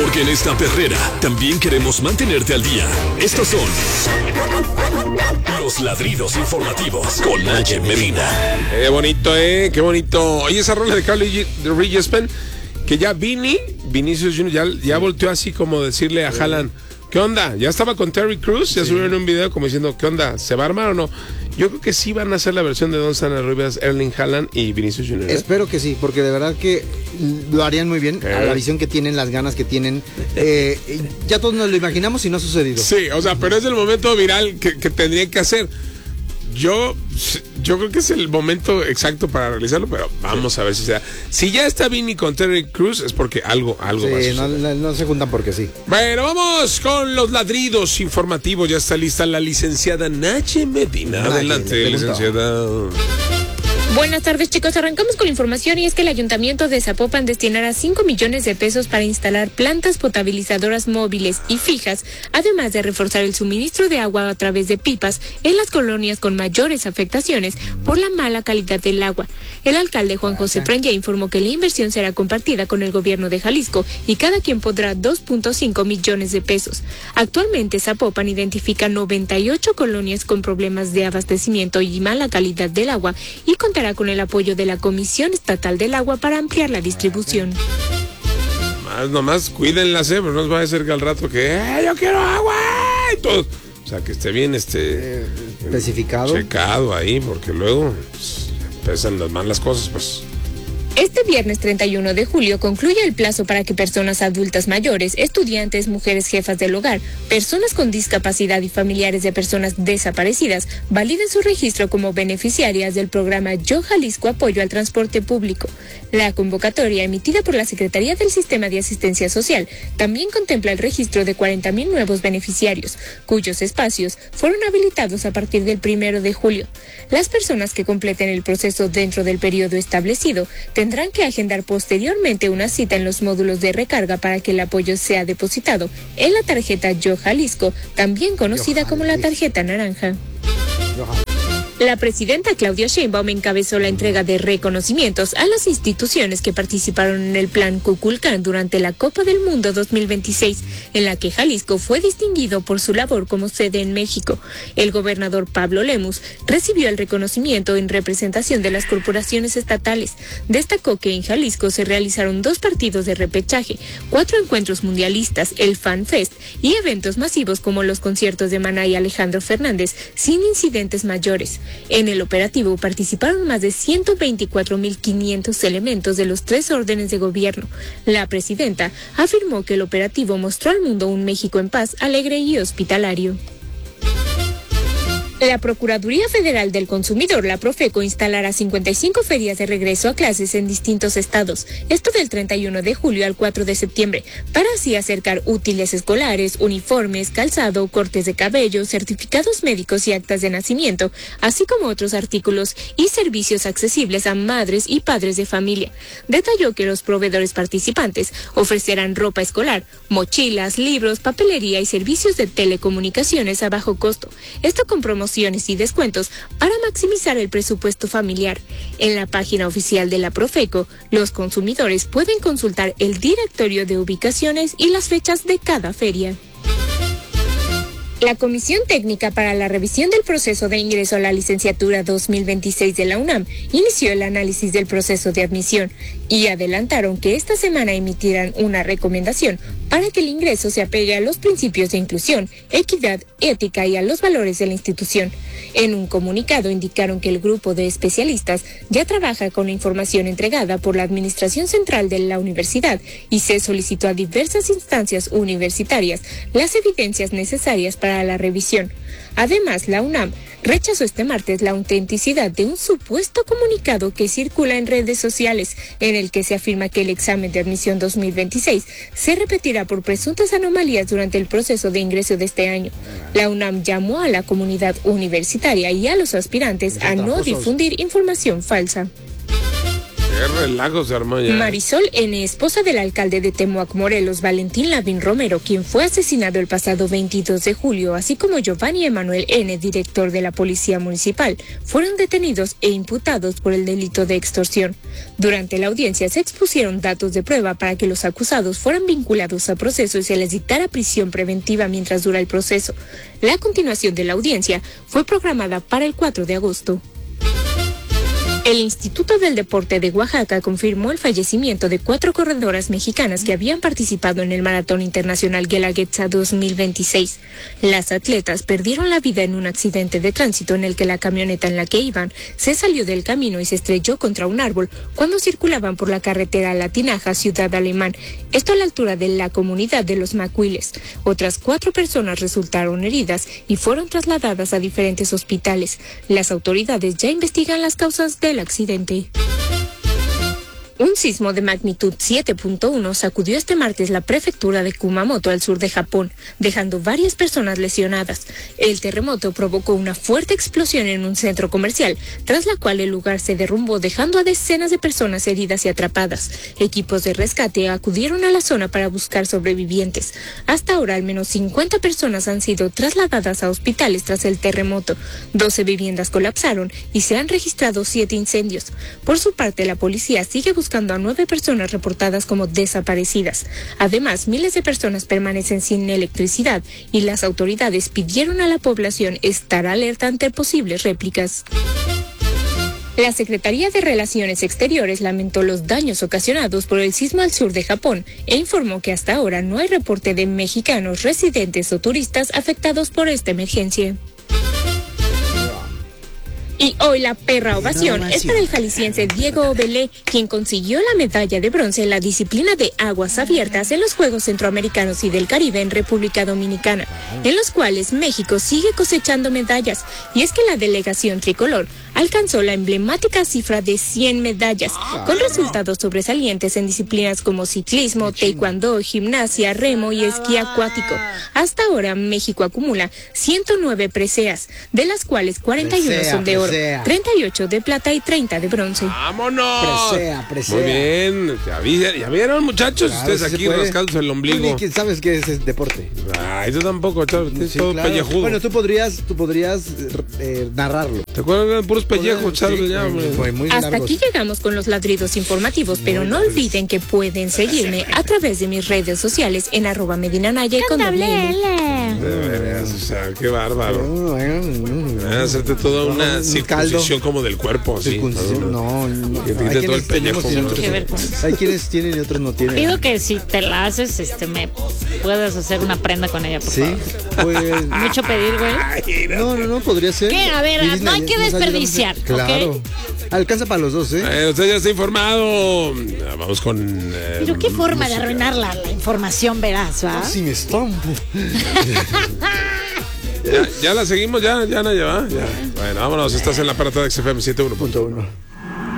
Porque en esta perrera también queremos mantenerte al día. Estos son los ladridos informativos con Naye Medina. Qué bonito, qué bonito. Oye, esa rola de Carly Rae Jepsen, que ya Vinicius Jr. ya volteó así como decirle a Haaland, ¿qué onda? Ya estaba con Terry Crews, ya subieron un video como diciendo, ¿qué onda? ¿Se va a armar o no? Yo creo que sí van a hacer la versión de Don Sana Rivas, Erling Haaland y Vinicius Jr. Espero que sí, porque de verdad que lo harían muy bien, a la visión que tienen, las ganas que tienen. Ya todos nos lo imaginamos y no ha sucedido. Sí, o sea, pero es el momento viral que tendrían que hacer. Yo creo que es el momento exacto para realizarlo, pero vamos a ver si se da. Si ya está Vini con Terry Crews, es porque algo va a suceder. No se juntan porque sí. Bueno, vamos con los ladridos informativos. Ya está lista la licenciada Naye Medina. Adelante, licenciada. Buenas tardes, chicos. Arrancamos con la información y es que el Ayuntamiento de Zapopan destinará 5 millones de pesos para instalar plantas potabilizadoras móviles y fijas, además de reforzar el suministro de agua a través de pipas en las colonias con mayores afectaciones por la mala calidad del agua. El alcalde Juan José Franja informó que la inversión será compartida con el gobierno de Jalisco y cada quien pondrá 2.5 millones de pesos. Actualmente Zapopan identifica 98 colonias con problemas de abastecimiento y mala calidad del agua y contará con el apoyo de la Comisión Estatal del Agua para ampliar la distribución. Nomás cuídenlas, pero no va a ser que al rato que yo quiero agua y todo. O sea, que esté bien especificado, checado ahí, porque luego empiezan las malas cosas, pues. Este viernes 31 de julio concluye el plazo para que personas adultas mayores, estudiantes, mujeres jefas del hogar, personas con discapacidad y familiares de personas desaparecidas validen su registro como beneficiarias del programa Yo Jalisco Apoyo al Transporte Público. La convocatoria emitida por la Secretaría del Sistema de Asistencia Social también contempla el registro de 40,000 nuevos beneficiarios, cuyos espacios fueron habilitados a partir del 1 de julio. Las personas que completen el proceso dentro del periodo establecido tendrán que agendar posteriormente una cita en los módulos de recarga para que el apoyo sea depositado en la tarjeta Yo Jalisco, también conocida como la tarjeta naranja. La presidenta Claudia Sheinbaum encabezó la entrega de reconocimientos a las instituciones que participaron en el Plan Kukulcán durante la Copa del Mundo 2026, en la que Jalisco fue distinguido por su labor como sede en México. El gobernador Pablo Lemus recibió el reconocimiento en representación de las corporaciones estatales. Destacó que en Jalisco se realizaron 2 partidos de repechaje, 4 encuentros mundialistas, el Fan Fest y eventos masivos como los conciertos de Maná y Alejandro Fernández, sin incidentes mayores. En el operativo participaron más de 124,500 elementos de los 3 órdenes de gobierno. La presidenta afirmó que el operativo mostró al mundo un México en paz, alegre y hospitalario. La Procuraduría Federal del Consumidor, la Profeco, instalará 55 ferias de regreso a clases en distintos estados, esto del 31 de julio al 4 de septiembre, para así acercar útiles escolares, uniformes, calzado, cortes de cabello, certificados médicos y actas de nacimiento, así como otros artículos y servicios accesibles a madres y padres de familia. Detalló que los proveedores participantes ofrecerán ropa escolar, mochilas, libros, papelería y servicios de telecomunicaciones a bajo costo. Esto con promociones y descuentos para maximizar el presupuesto familiar. En la página oficial de la Profeco, los consumidores pueden consultar el directorio de ubicaciones y las fechas de cada feria. La Comisión Técnica para la Revisión del Proceso de Ingreso a la Licenciatura 2026 de la UNAM inició el análisis del proceso de admisión y adelantaron que esta semana emitirán una recomendación para que el ingreso se apegue a los principios de inclusión, equidad, ética y a los valores de la institución. En un comunicado indicaron que el grupo de especialistas ya trabaja con la información entregada por la Administración Central de la Universidad y se solicitó a diversas instancias universitarias las evidencias necesarias para la revisión. Además, la UNAM rechazó este martes la autenticidad de un supuesto comunicado que circula en redes sociales en el que se afirma que el examen de admisión 2026 se repetirá por presuntas anomalías durante el proceso de ingreso de este año. La UNAM llamó a la comunidad universitaria y a los aspirantes a no difundir información falsa. Qué relajo se armó ya. Marisol N., esposa del alcalde de Temuac, Morelos, Valentín Lavín Romero, quien fue asesinado el pasado 22 de julio, así como Giovanni Emanuel N., director de la Policía Municipal, fueron detenidos e imputados por el delito de extorsión. Durante la audiencia se expusieron datos de prueba para que los acusados fueran vinculados a proceso y se les dictara prisión preventiva mientras dura el proceso. La continuación de la audiencia fue programada para el 4 de agosto. El Instituto del Deporte de Oaxaca confirmó el fallecimiento de 4 corredoras mexicanas que habían participado en el Maratón Internacional Guelaguetza 2026. Las atletas perdieron la vida en un accidente de tránsito en el que la camioneta en la que iban se salió del camino y se estrelló contra un árbol cuando circulaban por la carretera La Tinaja, Ciudad Alemán, esto a la altura de la comunidad de Los Macuiles. Otras 4 personas resultaron heridas y fueron trasladadas a diferentes hospitales. Las autoridades ya investigan las causas del accidente. Un sismo de magnitud 7.1 sacudió este martes la prefectura de Kumamoto al sur de Japón, dejando varias personas lesionadas. El terremoto provocó una fuerte explosión en un centro comercial, tras la cual el lugar se derrumbó, dejando a decenas de personas heridas y atrapadas. Equipos de rescate acudieron a la zona para buscar sobrevivientes. Hasta ahora, al menos 50 personas han sido trasladadas a hospitales tras el terremoto. 12 viviendas colapsaron y se han registrado 7 incendios. Por su parte, la policía sigue buscando a 9 personas reportadas como desaparecidas. Además, miles de personas permanecen sin electricidad y las autoridades pidieron a la población estar alerta ante posibles réplicas. La Secretaría de Relaciones Exteriores lamentó los daños ocasionados por el sismo al sur de Japón e informó que hasta ahora no hay reporte de mexicanos residentes o turistas afectados por esta emergencia. Y hoy la perra ovación es para el jalisciense Diego Obelé, quien consiguió la medalla de bronce en la disciplina de aguas abiertas en los Juegos Centroamericanos y del Caribe en República Dominicana, en los cuales México sigue cosechando medallas. Y es que la delegación tricolor alcanzó la emblemática cifra de 100 medallas, con resultados sobresalientes en disciplinas como ciclismo, taekwondo, gimnasia, remo y esquí acuático. Hasta ahora México acumula 109 preseas, de las cuales 41 son de oro, 38 de plata y 30 de bronce. ¡Vámonos! Presea. Muy bien. ¿Ya vieron, muchachos? Claro, Ustedes sí aquí se puede. rascándose el ombligo. ¿Quién sabes qué es deporte? Ay, tú tampoco, chaval. Tienes todo claro. pellejudo. Bueno, tú podrías narrarlo. ¿Te acuerdas de puros pellejos, Charles? Sí, ya, hombre. muy Hasta largos. aquí llegamos con los ladridos informativos, pero no olviden que pueden seguirme a través de mis redes sociales en @medinanaya y con doble L. De veras, o sea, qué bárbaro. Bueno, Hacerte toda una un circuncisión como del cuerpo, así. circuncisión, no. Que te quite Hay todo el quienes tenemos pellejo, y ¿no? otros Qué no. vergüenza. Hay quienes tienen y otros no tienen. Pido que si te la haces, me puedas hacer una prenda con ella, por Sí, favor. pues. Mucho pedir, güey. No, podría ser. ¿Qué? A ver, Iris, no hay que nos ayuda desperdiciar, mucho. Claro. ¿ok? Alcanza para los dos, ¿eh? Usted ya está informado. Vamos con. Pero qué forma de música. arruinar la información, verás, ¿va? Sin estampo. Ya la seguimos, ya Naya, ¿va? Ya. Bueno, vámonos. Estás en la parada de XFM 71.1.